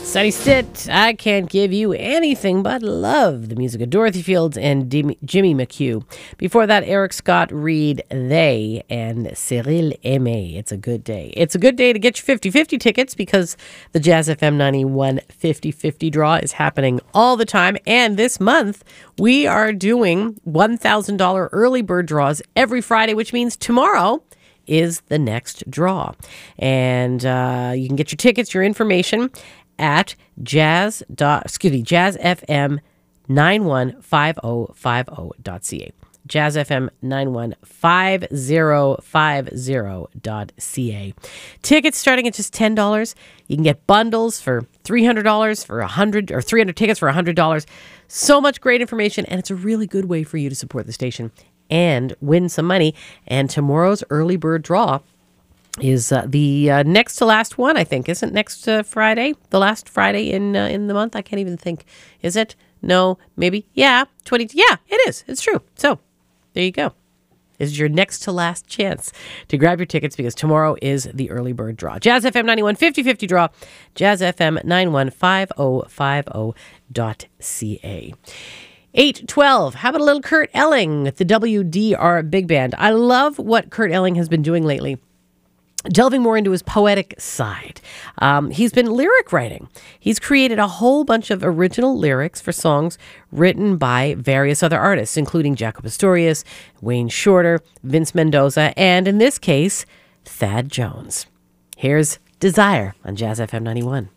Sunny Stitt, I can't give you anything but love. The music of Dorothy Fields and Jimmy McHugh. Before that, Eric Scott Reed, They, and Cyril Aimé. It's a good day. It's a good day to get your 50-50 tickets because the Jazz FM 91 50-50 draw is happening all the time. And this month, we are doing $1,000 early bird draws every Friday, which means tomorrow is the next draw. And you can get your tickets, your information at jazzfm915050.ca. jazzfm915050.ca. Tickets starting at just $10. You can get bundles for $300 for 100 or 300 tickets for $100. So much great information, and it's a really good way for you to support the station and win some money. And tomorrow's early bird draw is the next to last one, I think. Isn't next Friday? The last Friday in the month? I can't even think. Is it? No, maybe. Yeah, 20. Yeah, it is. It's true. So there you go. This is your next to last chance to grab your tickets because tomorrow is the early bird draw. Jazz FM 91 50-50 draw. Jazz FM 915050.ca. 8:12. How about a little Kurt Elling with the WDR Big Band? I love what Kurt Elling has been doing lately, delving more into his poetic side. He's been lyric writing. He's created a whole bunch of original lyrics for songs written by various other artists, including Jaco Pastorius, Wayne Shorter, Vince Mendoza, and in this case, Thad Jones. Here's Desire on Jazz FM 91.